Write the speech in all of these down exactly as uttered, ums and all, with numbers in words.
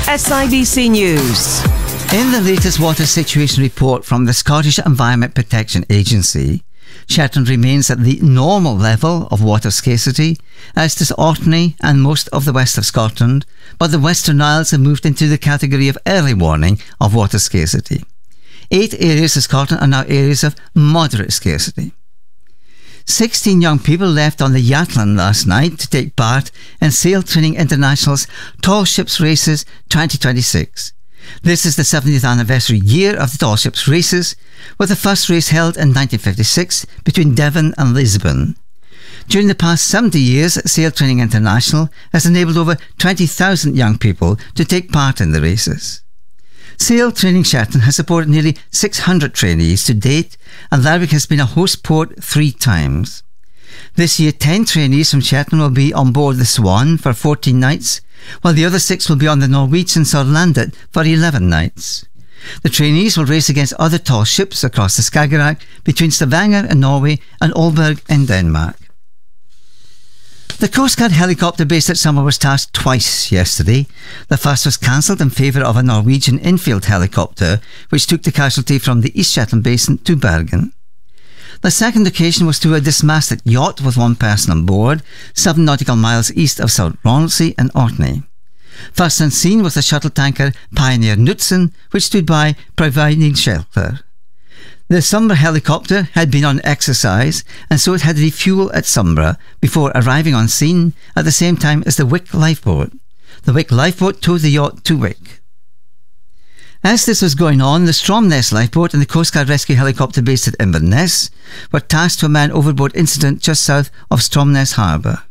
S I B C News. In the latest water situation report from the Scottish Environment Protection Agency, Shetland remains at the normal level of water scarcity, as does Orkney and most of the west of Scotland, but the Western Isles have moved into the category of early warning of water scarcity. Eight areas of Scotland are now areas of moderate scarcity. sixteen young people left on the Yathlon last night to take part in Sail Training International's Tall Ships Races twenty twenty-six. This is the seventieth anniversary year of the Tall Ships Races, with the first race held in nineteen fifty-six between Devon and Lisbon. During the past seventy years, Sail Training International has enabled over twenty thousand young people to take part in the races. Sail Training Shetland has supported nearly six hundred trainees to date, and Lerwick has been a host port three times. This year, ten trainees from Shetland will be on board the Swan for fourteen nights, while the other six will be on the Norwegian Sørlandet for eleven nights. The trainees will race against other tall ships across the Skagerrak between Stavanger in Norway and Aalborg in Denmark. The Coast Guard helicopter based at Summer was tasked twice yesterday. The first was cancelled in favour of a Norwegian infield helicopter, which took the casualty from the East Shetland Basin to Bergen. The second occasion was to a dismasted yacht with one person on board, seven nautical miles east of South Ronaldsay in Orkney. First on scene was the shuttle tanker Pioneer Knutsen, which stood by providing shelter. The Sombra helicopter had been on exercise, and so it had to refuel at Sombra before arriving on scene at the same time as the Wick lifeboat. The Wick lifeboat towed the yacht to Wick. As this was going on, the Stromness lifeboat and the Coast Guard rescue helicopter based at Inverness were tasked to a man overboard incident just south of Stromness Harbour.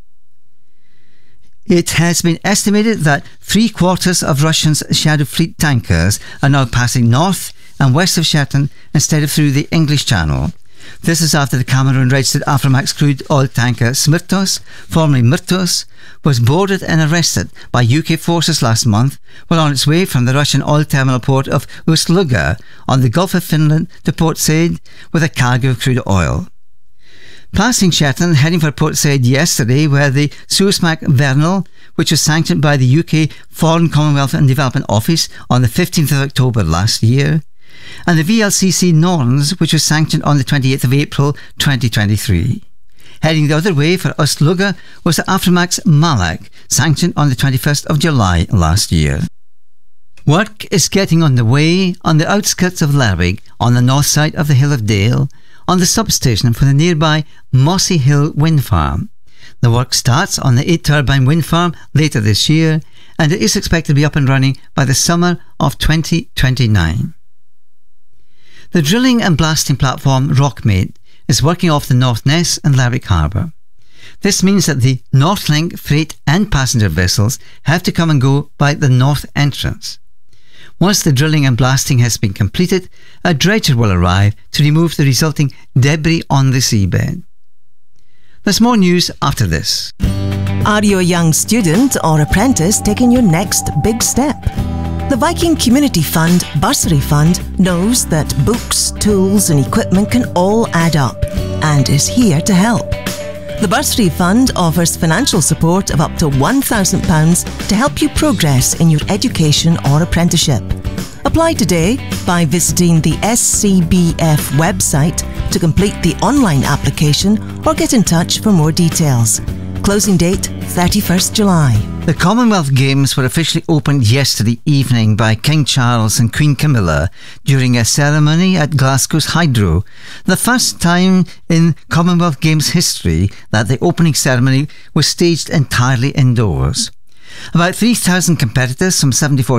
It has been estimated that three quarters of Russia's Shadow Fleet tankers are now passing north and west of Shetland instead of through the English Channel. This is after the Cameroon-registered Aframax crude oil tanker Smirtos, formerly Myrtos, was boarded and arrested by U K forces last month while on its way from the Russian oil terminal port of Ust-Luga on the Gulf of Finland to Port Said with a cargo of crude oil. Passing Shetland, heading for Port Said yesterday, were the Suezmax Vernal, which was sanctioned by the U K Foreign, Commonwealth and Development Office on the fifteenth of October last year, and the V L C C Norns, which was sanctioned on the twenty-eighth of April twenty twenty-three. Heading the other way for Ust-Luga was the Aframax Malak, sanctioned on the twenty-first of July last year. Work is getting underway on the outskirts of Lerwick, on the north side of the Hill of Dale, on the substation for the nearby Mossy Hill wind farm. The work starts on the eight-turbine wind farm later this year, and it is expected to be up and running by the summer of twenty twenty-nine. The drilling and blasting platform Rockmate is working off the North Ness and Lerwick Harbour. This means that the Northlink freight and passenger vessels have to come and go by the north entrance. Once the drilling and blasting has been completed, a dredger will arrive to remove the resulting debris on the seabed. There's more news after this. Are you a young student or apprentice taking your next big step? The Viking Community Fund Bursary Fund knows that books, tools and equipment can all add up and is here to help. The Bursary Fund offers financial support of up to one thousand pounds to help you progress in your education or apprenticeship. Apply today by visiting the S C B F website to complete the online application or get in touch for more details. Closing date thirty-first of July. The Commonwealth Games were officially opened yesterday evening by King Charles and Queen Camilla during a ceremony at Glasgow's Hydro, the first time in Commonwealth Games history that the opening ceremony was staged entirely indoors. About three thousand competitors from seventy-four